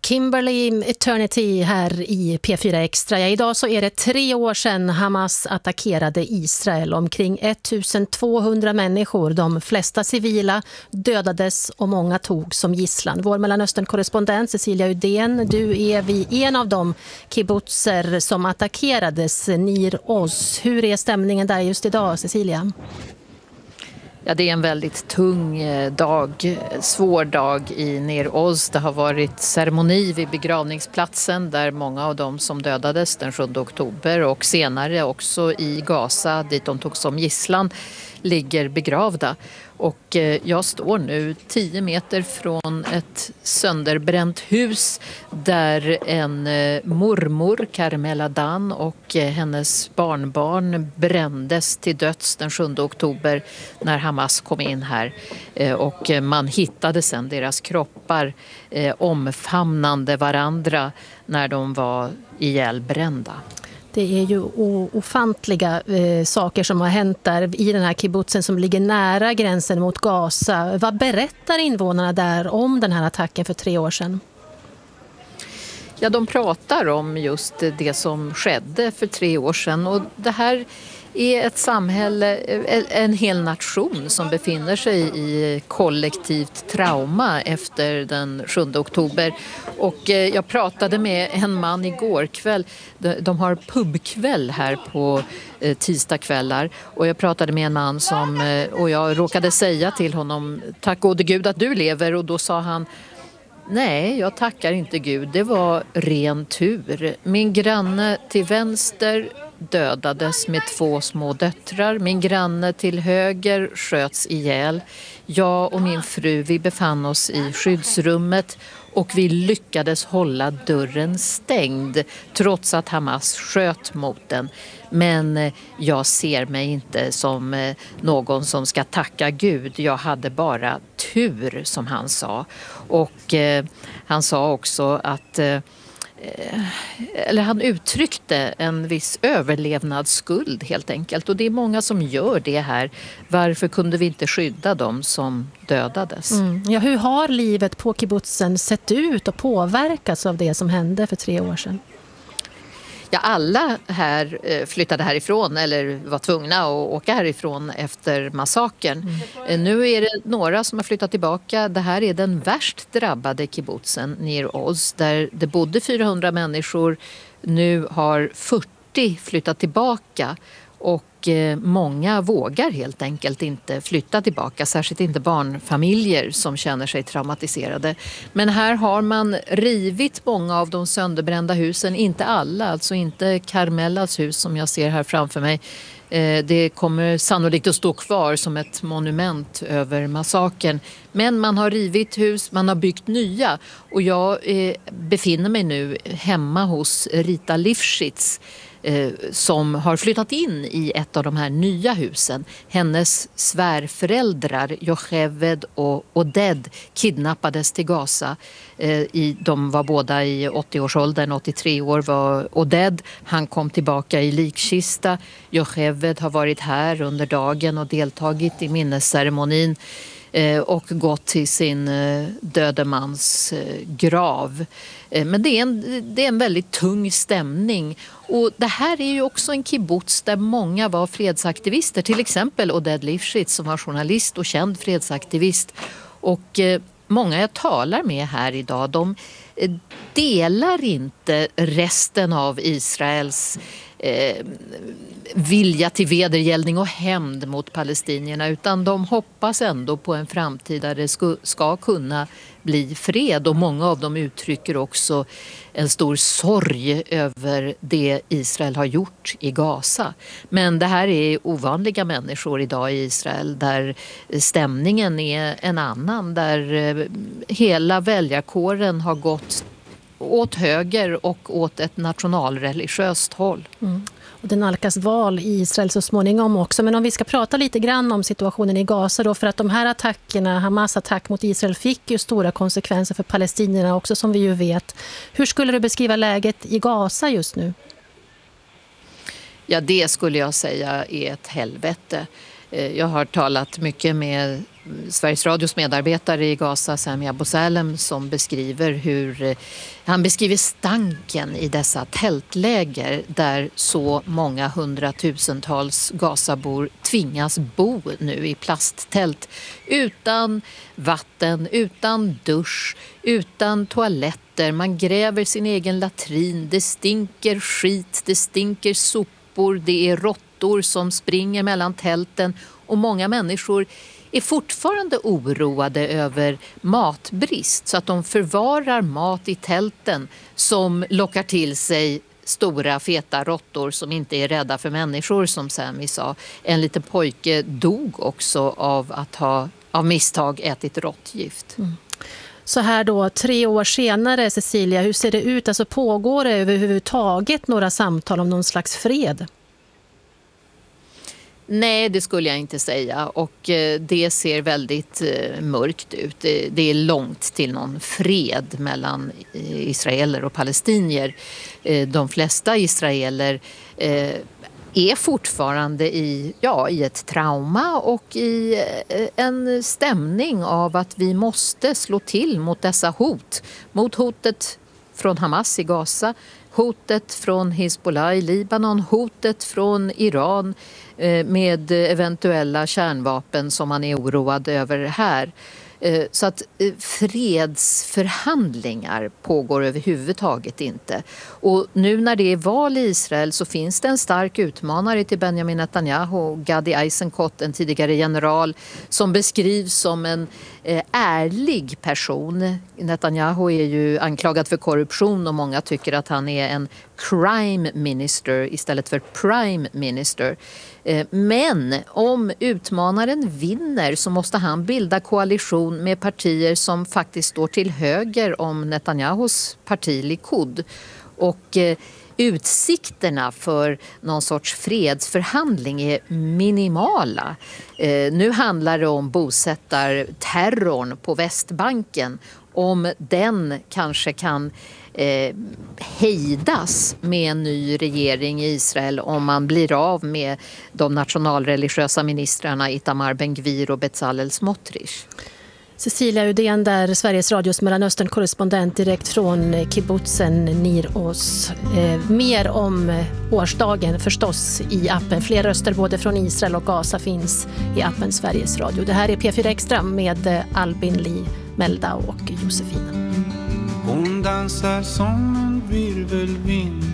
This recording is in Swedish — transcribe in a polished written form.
Kimberly Eternity här i P4 Extra. Ja, idag så är det 3 år sedan Hamas attackerade Israel. Omkring 1200 människor, de flesta civila, dödades och många tog som gisslan. Vår Mellanöstern-korrespondent Cecilia Udén, du är vid en av de kibbutzer som attackerades, Nir Oz. Hur är stämningen där just idag, Cecilia? Ja, det är en väldigt tung dag, svår dag i Nir Oz. Det har varit ceremoni vid begravningsplatsen där många av dem som dödades den 7 oktober och senare också i Gaza, dit de togs som gisslan, ligger begravda. Och jag står nu 10 meter från ett sönderbränt hus där en mormor, Carmela Dan, och hennes barnbarn brändes till döds den 7 oktober när Hamas kom in här. Och man hittade sedan deras kroppar omfamnande varandra när de var ihjälbrända. Det är ju ofantliga saker som har hänt där i den här kibbutzen som ligger nära gränsen mot Gaza. Vad berättar invånarna där om den här attacken för 3 år sedan? Ja, de pratar om just det som skedde för 3 år sedan, och det här är ett samhälle, en hel nation som befinner sig i kollektivt trauma efter den 7 oktober. Och jag pratade med en man igår kväll. De har pubkväll här på tisdagskvällar. Och jag pratade med en man och jag råkade säga till honom, tack gode Gud att du lever. Och då sa han, nej, jag tackar inte Gud. Det var ren tur. Min granne till vänster dödades med 2 små döttrar. Min granne till höger sköts ihjäl. Jag och min fru, vi befann oss i skyddsrummet och vi lyckades hålla dörren stängd trots att Hamas sköt mot den. Men jag ser mig inte som någon som ska tacka Gud. Jag hade bara tur, som han sa. Och han sa också att han uttryckte en viss överlevnadsskuld helt enkelt. Och det är många som gör det här. Varför kunde vi inte skydda dem som dödades? Ja, hur har livet på kibbutzen sett ut och påverkats av det som hände för 3 år sedan? Ja, alla här flyttade härifrån eller var tvungna att åka härifrån efter massakern. Nu är det några som har flyttat tillbaka. Det här är den värst drabbade kibbutzen Nir Oz där det bodde 400 människor. Nu har 40 flyttat tillbaka. Och många vågar helt enkelt inte flytta tillbaka, särskilt inte barnfamiljer som känner sig traumatiserade. Men här har man rivit många av de sönderbrända husen, inte alla, alltså inte Carmelas hus som jag ser här framför mig. Det kommer sannolikt att stå kvar som ett monument över massakern. Men man har rivit hus, man har byggt nya. Och jag befinner mig nu hemma hos Rita Lifshitz som har flyttat in i ett av de här nya husen. Hennes svärföräldrar, Yocheved och Oded, kidnappades till Gaza. De var båda i 80-årsåldern, 83 år var Oded. Han kom tillbaka i likkista. Yocheved har varit här under dagen och deltagit i minnesceremonin och gått till sin döde mans grav. Men det är en väldigt tung stämning. Och det här är ju också en kibbutz där många var fredsaktivister. Till exempel Oded Lifshitz som var journalist och känd fredsaktivist. Och många jag talar med här idag, de delar inte resten av Israels vilja till vedergällning och hämnd mot palestinierna, utan de hoppas ändå på en framtid där det ska kunna bli fred, och många av dem uttrycker också en stor sorg över det Israel har gjort i Gaza. Men det här är ovanliga människor idag i Israel där stämningen är en annan, där hela väljarkåren har gått åt höger och åt ett nationalreligiöst håll. Och det nalkas val i Israel så småningom också. Men om vi ska prata lite grann om situationen i Gaza då, för att de här attackerna, Hamas attack mot Israel, fick ju stora konsekvenser för palestinierna också, som vi ju vet. Hur skulle du beskriva läget i Gaza just nu? Ja, det skulle jag säga är ett helvete. Jag har talat mycket med Sveriges Radios medarbetare i Gaza, Sami Abu Salem, som beskriver han beskriver stanken i dessa tältläger där så många hundratusentals Gazabor tvingas bo nu i plasttält utan vatten, utan dusch, utan toaletter. Man gräver sin egen latrin, det stinker skit, det stinker sopor, det är råttor som springer mellan tälten och många människor är fortfarande oroade över matbrist så att de förvarar mat i tälten som lockar till sig stora feta råttor som inte är rädda för människor, som Sami sa. En liten pojke dog också av att ha av misstag ätit råttgift. Så här då 3 år senare, Cecilia, hur ser det ut? Alltså pågår det överhuvudtaget några samtal om någon slags fred? Nej, det skulle jag inte säga, och det ser väldigt mörkt ut. Det är långt till någon fred mellan israeler och palestinier. De flesta israeler är fortfarande i ett trauma och i en stämning av att vi måste slå till mot dessa hot. Mot hotet från Hamas i Gaza, hotet från Hezbollah i Libanon, hotet från Iran med eventuella kärnvapen som man är oroad över här. Så att fredsförhandlingar pågår överhuvudtaget inte. Och nu när det är val i Israel så finns det en stark utmanare till Benjamin Netanyahu, Gadi Eisenkot, en tidigare general, som beskrivs som en ärlig person. Netanyahu är ju anklagad för korruption och många tycker att han är en crime minister istället för prime minister. Men om utmanaren vinner så måste han bilda koalition med partier som faktiskt står till höger om Netanyahus parti Likud. Och utsikterna för någon sorts fredsförhandling är minimala. Nu handlar det om bosättarterrorn på Västbanken. Om den kanske kan hejdas med en ny regering i Israel, om man blir av med de nationalreligiösa ministrarna Itamar Ben-Gvir och Bezalel Smotrich. Cecilia Udén där, Sveriges Radios Mellanöstern-korrespondent direkt från kibbutzen Nir Oz. Mer om årsdagen förstås i appen. Fler röster både från Israel och Gaza finns i appen Sveriges Radio. Det här är P4 Extra med Albin Li, Melda och Josefina. Hon dansar som en virvelvind